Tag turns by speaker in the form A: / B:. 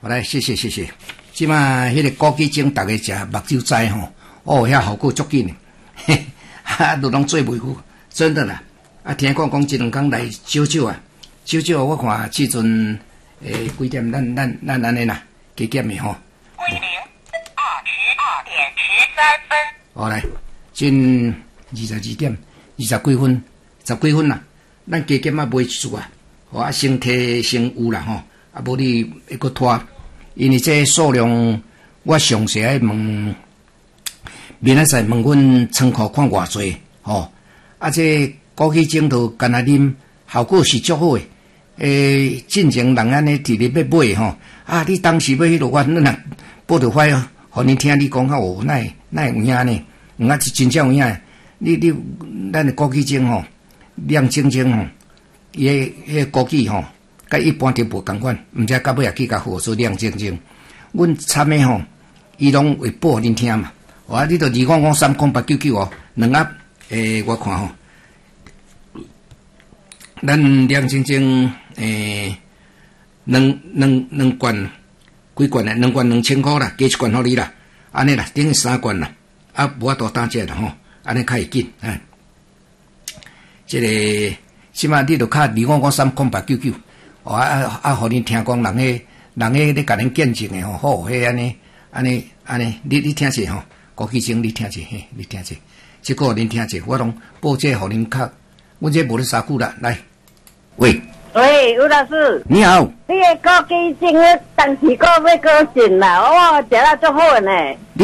A: 好来，谢谢。即马迄个枸杞精，大家食目睭知吼，哦，遐效果足紧，嘿，都拢做袂赴，真的啦。啊，听讲一两工来少少，我看即阵几点？咱安尼啦，加减的吼。
B: 归零22:13。
A: 好来，今22点20几分啦，咱加减啊袂输啊，啊身体先有啦吼，啊无你会搁拖。因为这数量，我详细爱问，明仔载问阮仓库看偌济吼。啊，这枸杞精都干那啉，效果是足好诶。进前人安尼直直要买吼，啊，你当时买迄落，咱若报着快，互你听你讲哦，哪会有影呢？啊，是真正有影。你咱的枸杞精吼，亮晶晶吼，伊迄枸杞吼。甲一般就无共款，毋知到尾也去甲火说亮晶晶。阮参的吼，伊拢会报恁听嘛。哇，你着255-30899哦，两盒我看吼，咱亮晶晶两罐几罐咧？2罐2000块啦，加一罐互你啦。安尼啦，等于3罐啦。啊，无法度打折啦吼，安尼较会紧啊。即个即码你着卡255-30899。啊！互恁听讲，人咧甲恁见证诶吼，好，迄安尼，你听者吼，枸杞精你听者，嘿，你听者，即个恁听者，我拢报这互恁较，阮这无咧三句啦，来，喂，
C: 吴老师，
A: 你好，
C: 你个枸杞精当时个要高兴啦，哇，食了足好呢。